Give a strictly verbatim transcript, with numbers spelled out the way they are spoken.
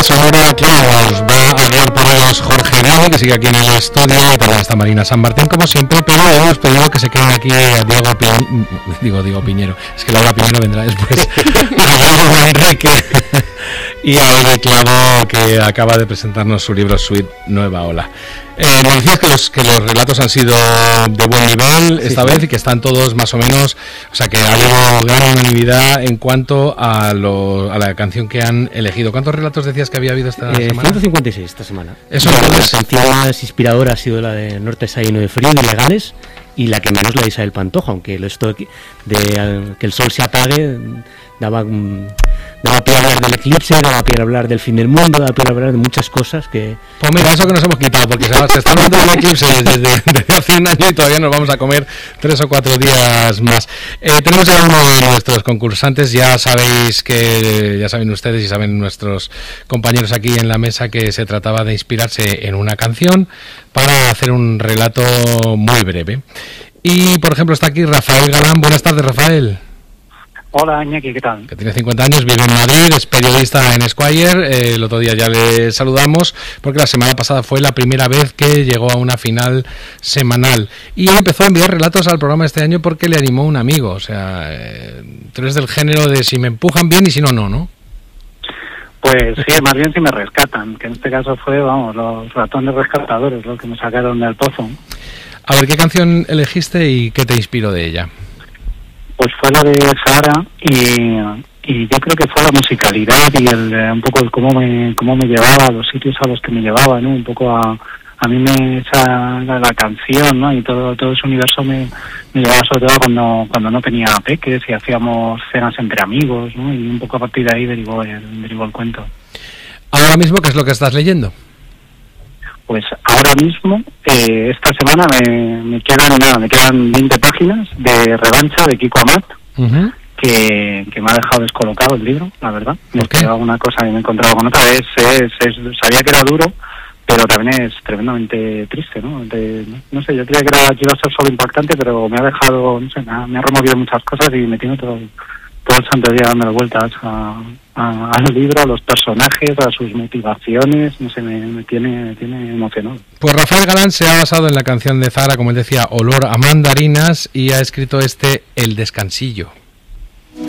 Sonora, claro, nos va a hablar por ellos Jorge Nava, que sigue aquí en el estudio, y también está Marina San Martín, como siempre, pero hemos pedido que se queden aquí a Diego Piñero, digo, Diego Piñero, es que Laura Piñero vendrá después, a Diego Enrique y a Ode Clavo, que acaba de presentarnos su libro Suite Nueva Ola. Eh, me decías que los, que los relatos han sido de buen nivel esta sí, vez sí. y que están todos más o menos, o sea que ha habido gran unanimidad en cuanto a, lo, a la canción que han elegido. ¿Cuántos relatos decías que había habido esta eh, semana? ciento cincuenta y seis esta semana. Eso la entonces... canción más inspiradora ha sido la de Norte está lleno de frío y Legales, y la que menos la de Isabel Pantoja, aunque esto de, de que el sol se apague daba... Um, daba pie a hablar del eclipse, daba pie a hablar del fin del mundo, daba pie a hablar de muchas cosas que... Pues mira, eso que nos hemos quitado, porque se, se está hablando del eclipse desde, desde hace un año y todavía nos vamos a comer tres o cuatro días más. Eh, tenemos a uno de nuestros concursantes, ya sabéis que, ya saben ustedes y saben nuestros compañeros aquí en la mesa que se trataba de inspirarse en una canción para hacer un relato muy breve. Y, por ejemplo, está aquí Rafael Galán. Buenas tardes, Rafael. Hola, Iñaki, ¿qué tal? Que tiene cincuenta años, vive en Madrid, es periodista en Esquire. Eh, el otro día ya le saludamos porque la semana pasada fue la primera vez que llegó a una final semanal. Y él empezó a enviar relatos al programa este año porque le animó un amigo. O sea, eh, tú eres del género de si me empujan bien y si no, no, ¿no? Pues sí, más bien si me rescatan, que en este caso fue, vamos, los ratones rescatadores los que me sacaron del pozo. A ver, ¿qué canción elegiste y qué te inspiró de ella? Pues fue la de Sahara y, y yo creo que fue la musicalidad y el un poco el cómo me cómo me llevaba a los sitios a los que me llevaba, ¿no? Un poco a a mí me esa la, la canción, ¿no? Y todo todo ese universo me, me llevaba sobre todo cuando cuando no tenía peques y hacíamos cenas entre amigos, ¿no? Y un poco a partir de ahí derivó el, derivó el cuento. Ahora mismo, ¿qué es lo que estás leyendo? Pues ahora mismo, eh, esta semana me, me quedan nada, me quedan veinte páginas de Revancha de Kiko Amat, uh-huh. que, que me ha dejado descolocado el libro, la verdad. Me he quedado una cosa y me he encontrado con otra. Es, es, es, sabía que era duro, pero también es tremendamente triste, ¿no? De, no sé, yo creía que, era, que iba a ser solo impactante, pero me ha dejado, no sé, me ha, me ha removido muchas cosas y me tiene todo, todo el santo día dándole vueltas a... A, al libro, a los personajes, a sus motivaciones, no sé, me, me tiene me tiene emocionado. Pues Rafael Galán se ha basado en la canción de Zahara, como él decía, Olor a mandarinas, y ha escrito este El descansillo.